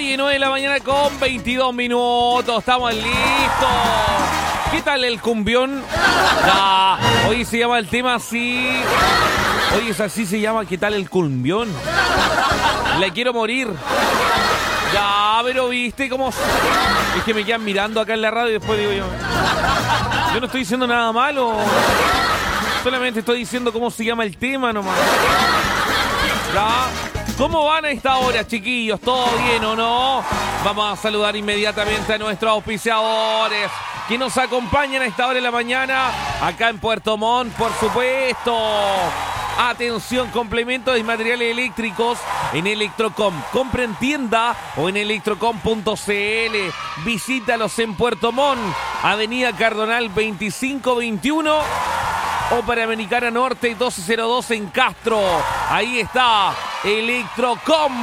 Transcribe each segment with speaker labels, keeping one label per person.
Speaker 1: Oye, 9 de la mañana con 22 minutos. Estamos listos. ¿Qué tal el cumbión? Oye, se llama el tema así. Oye, es así se llama. ¿Qué tal el cumbión? La quiero morir. Ya, pero viste cómo... Es que me quedan mirando acá en la radio y después digo yo no estoy diciendo nada malo. Solamente estoy diciendo cómo se llama el tema nomás. ¿Ya? ¿Cómo van a esta hora, chiquillos? ¿Todo bien o no? Vamos a saludar inmediatamente a nuestros auspiciadores que nos acompañan a esta hora de la mañana acá en Puerto Montt, por supuesto. Atención, complementos y materiales eléctricos en Electrocom. Compra en tienda o en electrocom.cl. Visítalos en Puerto Montt, Avenida Cardonal 2521 o Panamericana Norte 1202 en Castro. Ahí está Electrocom.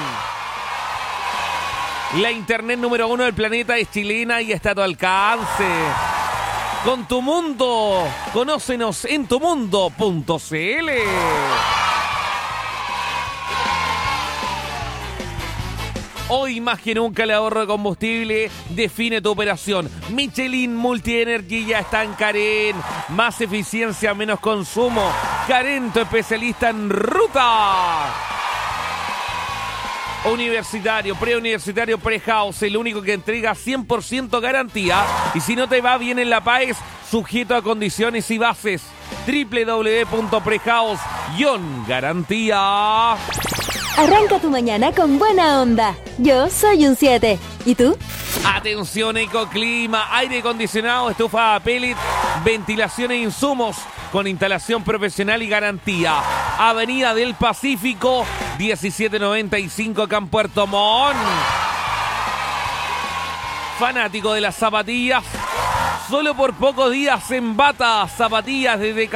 Speaker 1: La internet número 1 del planeta es chilena y está a tu alcance. Con Tu Mundo, conócenos en tumundo.cl. Hoy más que nunca el ahorro de combustible define tu operación. Michelin Multi Energy ya está en Carén. Más eficiencia, menos consumo. Carén, tu especialista en ruta. Universitario, preuniversitario, pre-house, el único que entrega 100% garantía. Y si no te va bien en la PAES, sujeto a condiciones y bases. www.prehouse-garantía.
Speaker 2: Arranca tu mañana con buena onda. Yo soy un 7. ¿Y tú?
Speaker 1: Atención, Ecoclima, aire acondicionado, estufa a pellet, ventilación e insumos con instalación profesional y garantía. Avenida del Pacífico, 1795 acá en Puerto Montt. Fanático de las zapatillas, solo por pocos días en Bata, zapatillas desde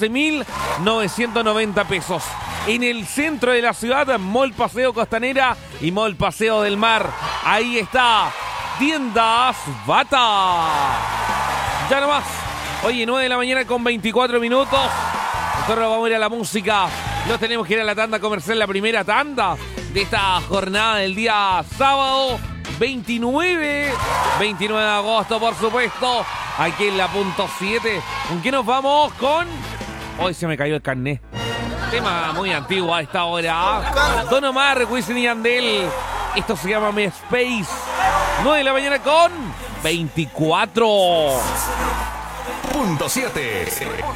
Speaker 1: 14.990 pesos. En el centro de la ciudad, Mall Paseo Costanera y Mall Paseo del Mar. Ahí está, Tiendas Bata. Ya nomás. Oye, 9 de la mañana con 24 minutos. Nosotros vamos a ir a la música. Nos tenemos que ir a la tanda comercial, la primera tanda de esta jornada del día sábado 29 de agosto, por supuesto. Aquí en la punto 7. ¿Con qué nos vamos? Con... Hoy se me cayó el carnet. Tema muy antiguo a esta hora. Don Omar, Wisin y Yandel. Esto se llama Mi Space. 9 de la mañana con 24.
Speaker 3: Punto 7.